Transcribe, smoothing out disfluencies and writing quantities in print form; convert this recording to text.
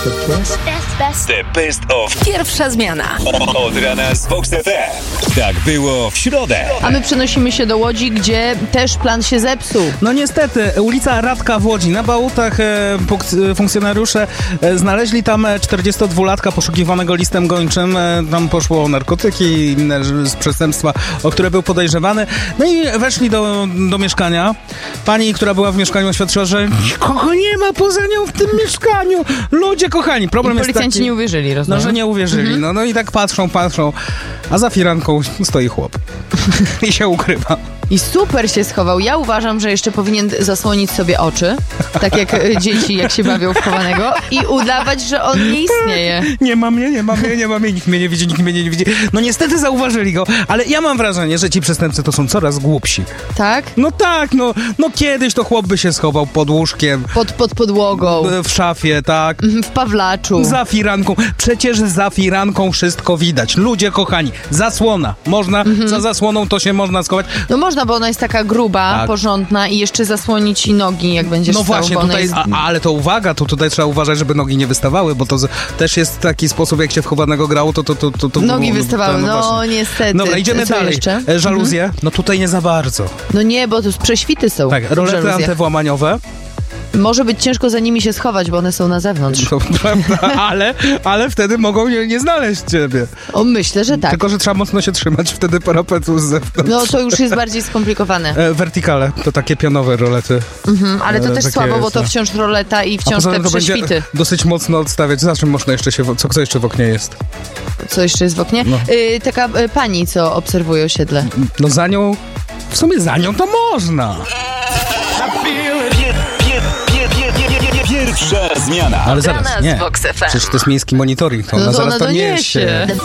The best of Pierwsza zmiana. Od rana z Vox FM. Tak było w środę. A my przenosimy się do Łodzi, gdzie też plan się zepsuł. No niestety, ulica Radka w Łodzi. Na Bałutach funkcjonariusze znaleźli tam 42-latka poszukiwanego listem gończym. Tam poszło o narkotyki i inne przestępstwa, o które był podejrzewany. No i weszli do mieszkania. Pani, która była w mieszkaniu, oświadczyła, że nikogo nie ma poza nią w tym mieszkaniu. Ludzie kochani, problem jest taki... Policjanci nie uwierzyli, rozumiem. No, że nie uwierzyli. No i tak patrzą, a za firanką stoi chłop. I się ukrywa. I super się schował. Ja uważam, że jeszcze powinien zasłonić sobie oczy, tak jak dzieci, jak się bawią w chowanego, i udawać, że on nie istnieje. Nie ma mnie, nikt mnie nie widzi. No niestety zauważyli go, ale ja mam wrażenie, że ci przestępcy to są coraz głupsi. Tak? No tak, no kiedyś to chłop by się schował pod łóżkiem. Pod podłogą. W szafie, tak. W Pawlaczu. Za firanką. Przecież za firanką wszystko widać. Ludzie kochani, zasłona. Można, za zasłoną to się można schować. No można, bo ona jest taka gruba, tak, porządna i jeszcze zasłonić ci nogi, jak będziesz stał. No właśnie, tutaj, jest... ale to uwaga, tutaj trzeba uważać, żeby nogi nie wystawały, bo to też jest taki sposób, jak się w chowanego grało, to nogi wystawały, no niestety. Dobra, idziemy dalej. Jeszcze? Żaluzje? No tutaj nie za bardzo. No nie, bo to prześwity są. Tak, rolety antywłamaniowe. Może być ciężko za nimi się schować, bo one są na zewnątrz. To prawda, ale wtedy mogą nie znaleźć ciebie. O, myślę, że tak. Tylko, że trzeba mocno się trzymać wtedy parapetu z zewnątrz. No to już jest bardziej skomplikowane. Wertykale, to takie pionowe rolety. Ale to też słabo, bo to wciąż roleta i wciąż te prześwity. Dosyć mocno odstawiać. Za czym można jeszcze co jeszcze w oknie jest? Co jeszcze jest w oknie? No. Taka pani, co obserwuje osiedle. No za nią, w sumie za nią to można. Pierwsza zmiana. Ale zaraz, nie. Przecież to jest miejski monitoring. To ona zaraz to niesie.